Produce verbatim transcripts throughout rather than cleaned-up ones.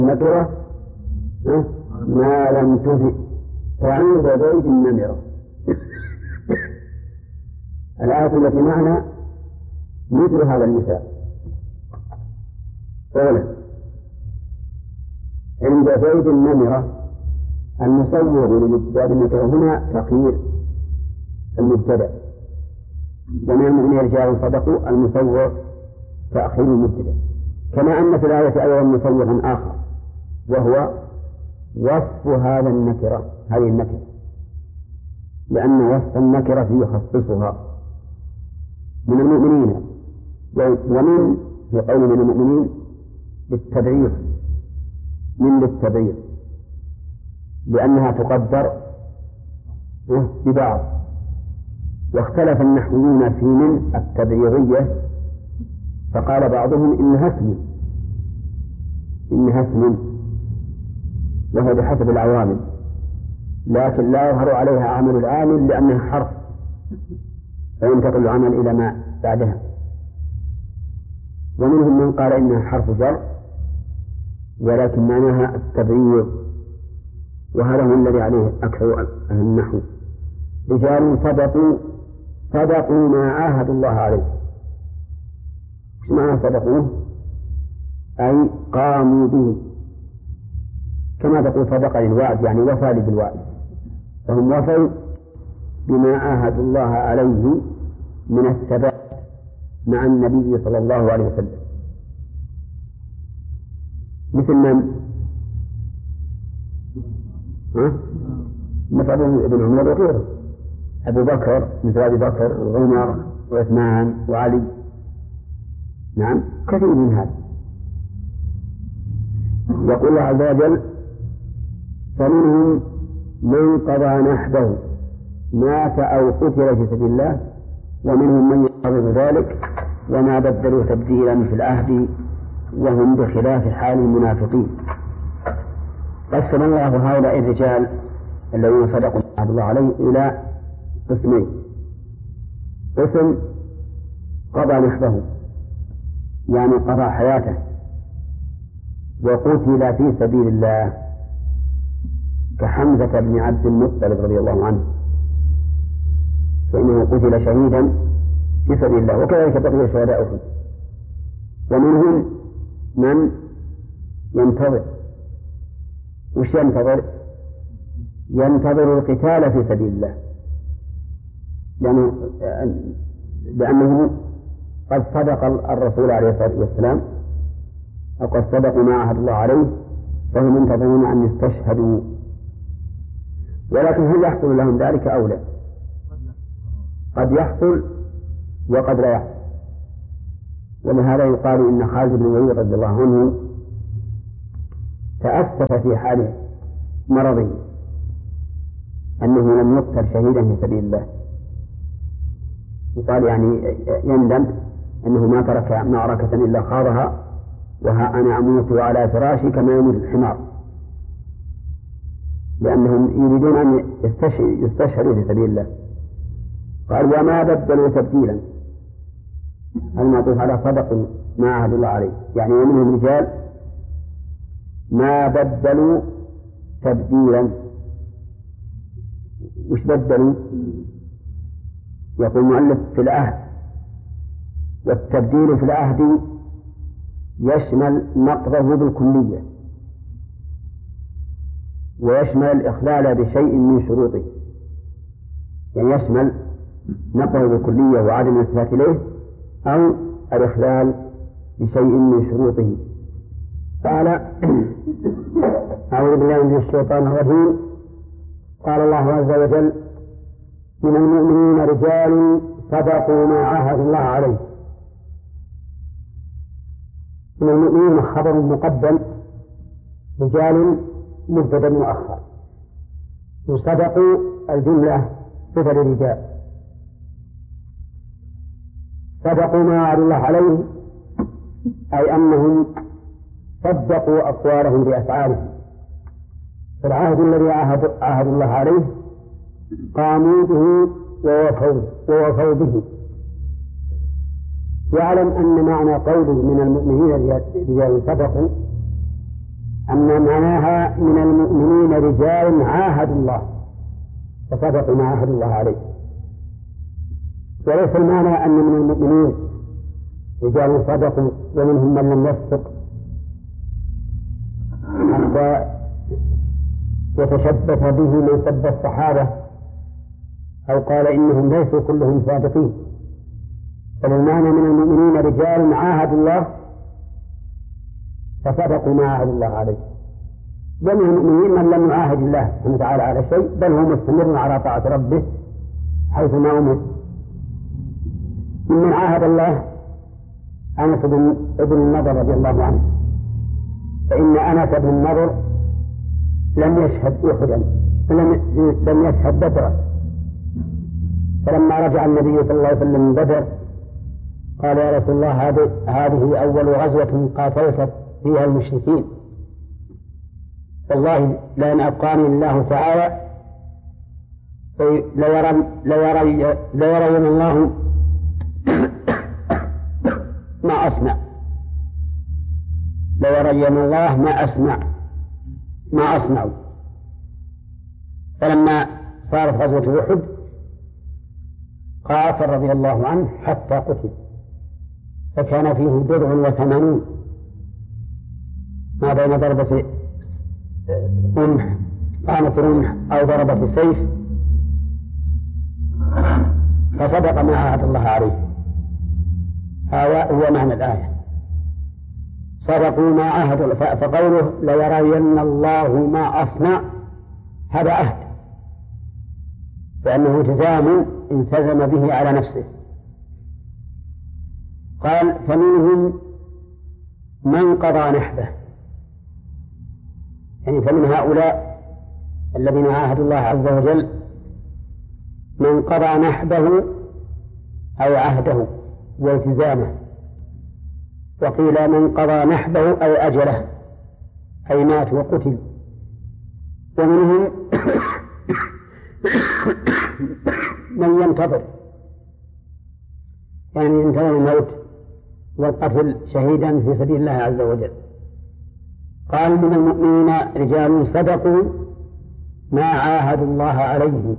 النكرة ما لم تفئ، وعند زيد النمرة. الآية التي معنا مثل هذا المثال. أولا عند زيد النمرة المصور للابتداء بالنكرة هنا تقيير المبتدأ، جميع المؤمنين رجال صدقوا المصور تأخير المبتدأ. كما أن في الآية أيضا مصورا آخر وهو وصف هذا النكرة هذه النكرة، لأن وصف النكرة يخصصها من المؤمنين، ومن في قول من المؤمنين للتبعير، من للتبعير لأنها تقدر ببعض. واختلف النحويون في من التبعيرية، فقال بعضهم إنها اسم إنها اسم وهو بحسب العوامل، لكن لا يظهر عليها عمل العامل لأنها حرف فينتقل العمل إلى ما بعدها. ومنهم من قال إنها حرف جر ولكن معناها التبعير، وهذا هو الذي عليه أكثر أهل النحو. رجال صدقوا صدقوا ما عاهدوا الله عليه. ايش معنى صدقوه؟ أي قاموا به، كما تقول صدق للوعد يعني وفى بالوعد، فهم وفوا بما عاهدوا الله عليه من الثبات مع النبي صلى الله عليه وسلم. مثل من؟ ها؟ مصعب بن عمر وغيره، أبو بكر مثل أبي بكر وعمر وعثمان وعلي، نعم كثير من هذا. يقول الله عز وجل فمنهم من قضى نحبه مات أو قتل في سبيل الله ومنهم من ينتظر ذلك وما بدلوا تبديلا في العهد وهم بخلاف حال المنافقين. قسم الله هؤلاء الرجال الذين صدقوا عهد الله عليه إلى قسمين: قسم قضى نحبه يعني قضى حياته وقتل في سبيل الله، كحمزة بن عبد المطلب رضي الله عنه، فإنه قتل شهيدا في سبيل الله، وكذلك بقي شهداء أحد. ومنهم من ينتظر. وش ينتظر؟ ينتظر القتال في سبيل الله، لأنه, لأنه قد صدق الرسول عليه الصلاة والسلام أو قد صدقوا ما عهد الله عليه، فهم ينتظرون أن يستشهدوا. ولكن هل يحصل لهم ذلك أو لا؟ قد يحصل وقد لا يحصل. ولهذا يقال إن خالد بن الوليد رضي الله عنه تأسف في حال مرضه أنه لم يقتل شهيدا في سبيل الله، يقال يعني يندم أنه ما ترك معركة إلا خاضها، وها أنا أموت على فراشي كما يموت الحمار، لأنهم يريدون أن يستشهدوا في سبيل الله. قال وما بدلوا تبديلا، المعطوف على صدق ما عهد الله عليه، يعني ومنهم رجال ما بدلوا تبديلا. وش بدلوا؟ يقول المؤلف في العهد، والتبديل في العهد يشمل نقضه بالكلية ويشمل الإخلال بشيء من شروطه، يعني يشمل نقضه بالكلية وعدم الالتفات إليه أو الإخلال بشيء من شروطه. قال أعوذ بالله من الشيطان الرجيم. قال الله عز وجل من المؤمنين رجال صدقوا ما عاهدوا الله عليه. من المؤمنين خبر مقدم، رجال مبتدأ مؤخر. صدقوا الجملة صفة للرجال، صدقوا ما عاهدوا الله عليه أي أنهم صدقوا أقوالهم بأفعالهم، فالعهد الذي عاهدوا الله عليه قاموا به ووفوا به. يعلم أن معنى قوله من المؤمنين رجال صدقوا أن معناها من المؤمنين رجال عاهدوا الله فصدقوا ما عاهدوا الله عليه، وليس المعنى أن من المؤمنين رجال صدقوا ومنهم من لم يصدق حتى يتشبث به من سب الصحابة أو قال إنهم ليسوا كلهم صادقين، بل المعنى من المؤمنين رجال عاهدوا الله فصدقوا ما عاهدوا الله عليه. ومن المؤمنين من لم يعاهد الله سبحانه وتعالى على شيء بل هو مستمر على طاعة ربه حيث ما أمر. ممن عاهد الله أنس بن النضر رضي الله عنه، فإن أنس بن النضر لم يشهد أحدا لم يشهد بدرا، فلما رجع النبي صلى الله عليه وسلم من بدر قال يا رسول الله هذه أول غزوة قاتلت فيها المشركين، والله لأن أبقاني الله تعالى ليرين ليري ليري الله ما أصنع ليرين الله ما أصنع ما أصنع فلما صارت غزوة أحد قاتل رضي الله عنه حتى قتل، فكان فيه بضع وثمانون ما بين ضربة رمح قامة رمح أو ضربة سيف، فصدق ما عاهد الله عليه. هذا هو معنى الآية، صدقوا ما عاهدوا. فقوله ليرين الله ما أصنع هذا عهد، لأنه التزام التزم به على نفسه. قال فمنهم من قضى نحبه، يعني فمن هؤلاء الذين عاهدوا الله عز وجل من قضى نحبه أو عهده والتزامه، وقيل من قضى نحبه أي أجله أي مات وقتل. ومنهم من ينتظر، يعني ينتظر الموت والقتل شهيدا في سبيل الله عز وجل. قال من المؤمنين رجال صدقوا ما عاهدوا الله عليه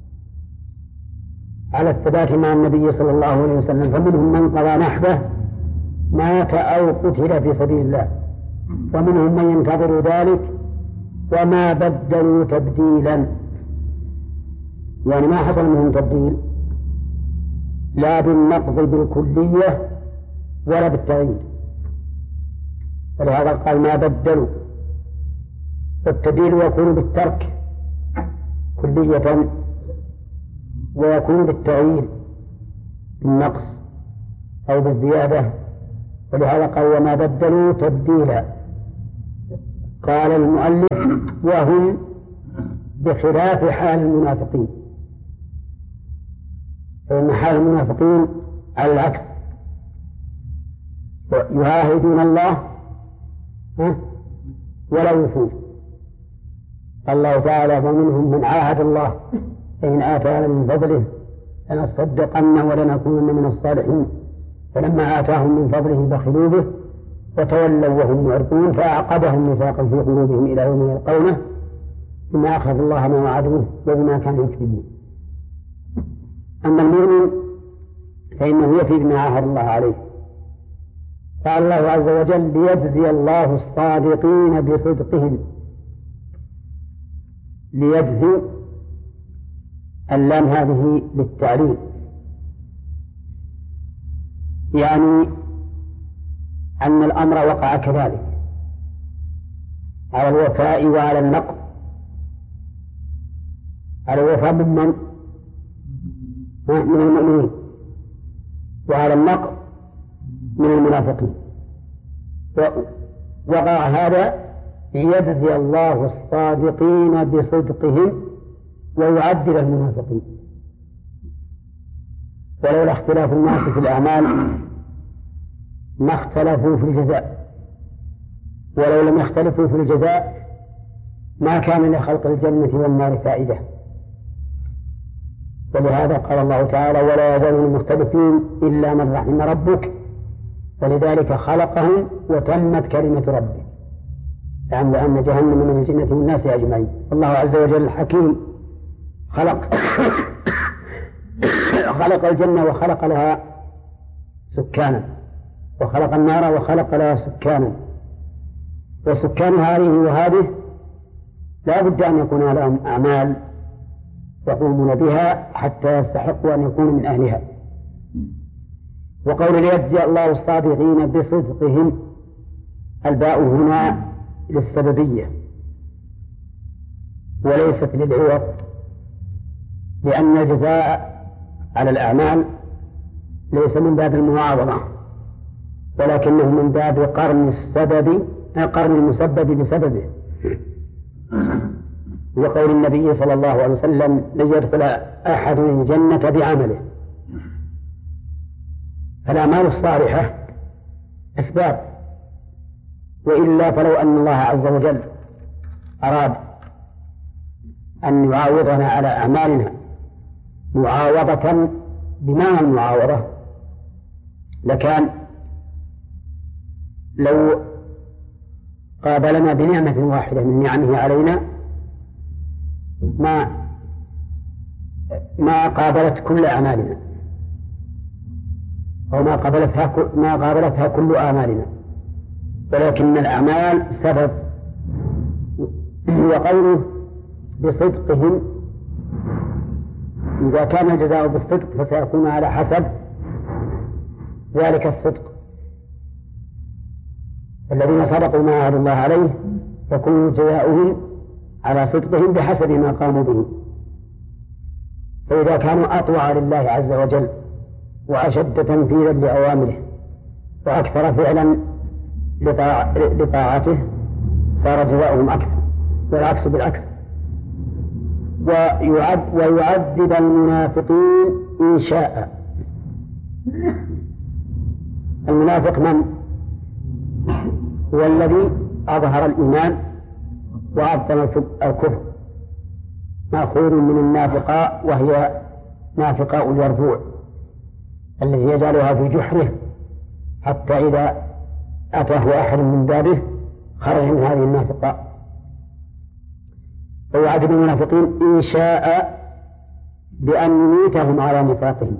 على الثبات مع النبي صلى الله عليه وسلم، فمنهم من قضى نحبه مات أو قتل في سبيل الله، ومنهم من ينتظر ذلك وما بدلوا تبديلا، يعني ما حصل منهم تبديل لا بالنقض بالكلية ولا بالتغيير، ولهذا قال ما بدلوا. والتبديل يكون بالترك كلية ويكون بالتغيير بالنقص أو بالزيادة، ولهذا قال وما بدلوا تبديلا. قال المؤلف وهم بخلاف حال المنافقين، فإن حال المنافقين على العكس، يعاهدون الله ولا يوفون. الله تعالى ومنهم من عاهد الله فإن آتانا من فضله لنصدقن ولنكونن من الصالحين، فلما آتاهم من فضله بخلوا به وتولوا وهم معرضون فأعقبهم نفاقا في قلوبهم إلى يوم يلقونه بما أخذ الله ما وعدوه وبما كانوا يكذبون. أما المؤمن فإنه يفي بما عاهد الله عليه. قال الله عز وجل ليجزي الله الصادقين بصدقهم. ليجزي اللام هذه للتعليل، يعني أن الأمر وقع كذلك على الوفاء وعلى النقض. على الوفاء من من؟ من المؤمنين، وعلى النقض من المنافقين. وقع هذا ليجزي الله الصادقين بصدقهم ويعدل المنافقين. ولولا اختلاف الناس في الأعمال ما اختلفوا في الجزاء، ولو لم يختلفوا في الجزاء ما كان لخلق الجنة والنار فائدة. ولهذا قال الله تعالى ولا يزالون المختلفين إلا من رحم ربك، ولذلك خلقهم وتمت كلمة ربك. يعني لأن جهنم من الجنة والناس أجمعين. الله عز وجل حكيم خلق خلق الجنة وخلق لها سكانا، وخلق النار وخلق لها سكانا، وسكان هذه وهذه لا بد أن يكون لهم أعمال يقومون بها حتى يستحقوا أن يكونوا من أهلها. وقول ليجزي الله الصادقين بصدقهم، الباء هنا للسببية وليست للعوض، لأن الجزاء على الأعمال ليس من باب المعاوضة ولكنه من باب قرن السبب قرن المسبب بسببه. وقول النبي صلى الله عليه وسلم لن يدخل أحد الجنة بعمله. فالأعمال الصالحة أسباب، وإلا فلو أن الله عز وجل أراد أن يعاوضنا على أعمالنا معاوضة بمعنى المعاوضة لكان لو قابلنا بنعمة واحدة من نعمه علينا ما ما قابلت كل أعمالنا، أو ما قابلتها ما قابلتها كل أعمالنا، ولكن الأعمال سبب. وقوله بصدقهم، إذا كان الجزاء بالصدق فسيكون على حسب ذلك الصدق. الذين صدقوا ما عهد الله عليه يكون جزاؤهم على صدقهم بحسب ما قاموا به. فإذا كانوا أطوع لله عز وجل وأشد تنفيذا لأوامره وأكثر فعلا لطاعته صار جزاؤهم أكثر، والعكس بالعكس. ويعد ويعذب المنافقين إن شاء. المنافق من هو الذي أظهر الإيمان وأبطن الكفر، مأخوذ من النافقاء وهي نافقاء اليربوع الذي يجعلها في جحره حتى إذا أتاه أحد من بابه خرج من هذه النافقاء. ويعذب المنافقين إن شاء بأن يميتهم على نفاقهم.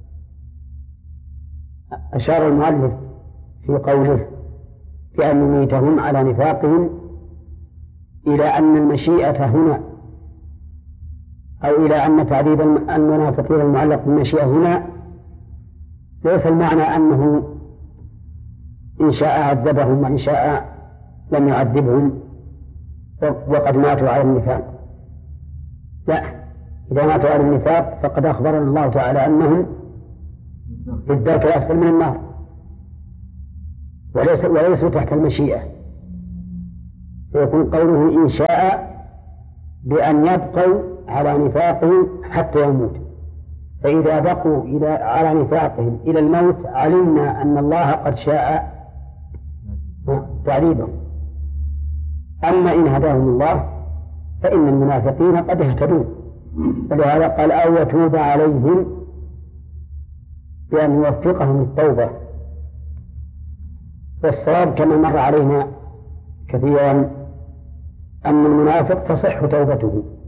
أشار المؤلف في قوله بأن يميتهم على نفاقهم إلى أن المشيئة هنا، أو إلى أن تعذيب المنافقين المعلق بالمشيئة هنا ليس المعنى أنه إن شاء عذبهم وإن شاء لم يعذبهم وقد ماتوا على النفاق. لا، إذا ماتوا على النفاق فقد أخبرنا الله تعالى أنهم في الدرك الأسفل من النار وليس وليسوا تحت المشيئة. فيكون قوله إن شاء بأن يبقوا على نفاقهم حتى يموت، فإذا بقوا إلى على نفاقهم إلى الموت علمنا أن الله قد شاء تعذيبهم. أما إن هداهم الله فإن المنافقين قد اهتدوا، ولهذا قال أو يتوب عليهم بأن يوفقهم التوبة. والصواب كما مر علينا كثيرا أن المنافق تصح توبته